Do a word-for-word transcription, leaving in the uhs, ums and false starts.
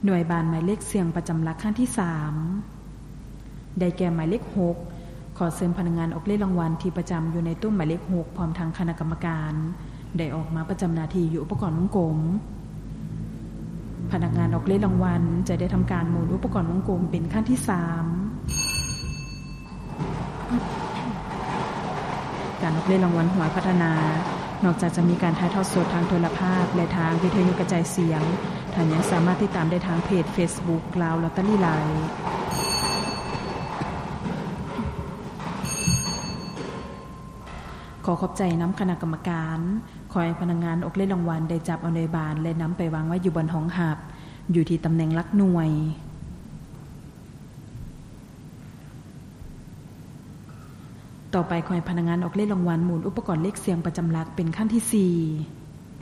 หน่วยบานหมายเลขเสียงประจำหลักขั้นที่สามได้แก่หมายเลขหกขอเชิญพนักงานออกเลขรางวัลที่ประจำอยู่ในตู้หมายเลขหกพร้อมทางคณะกรรมการได้ออกมาประจำหน้าที่อยู่อุปกรณ์วงกลมพนักงานออกเลขรางวัลจะได้ทำการหมุนอุปกรณ์วงกลมเป็นขั้นที่สามการออกเลขรางวัลหวยพัฒนานอกจากจะมีการถ่ายทอดสดทางโทรภาพและทางวิทยุกระจายเสียงท่านยังสามารถติดตามได้ทางเพจ Facebook ลาวลอตเตอรี่ไลน์ขอขอบใจน้ำคณะกรรมการขอให้พนักงานออกเลขรางวัลได้จับเอาในบานและนำไปวางไว้อยู่บนห้องหับอยู่ที่ตำแหน่งหลักหน่วยต่อไปขอให้พนักงานออกเลขรางวัลหมุนอุปกรณ์เลขเสียงประจำหลักเป็นขั้นที่สี่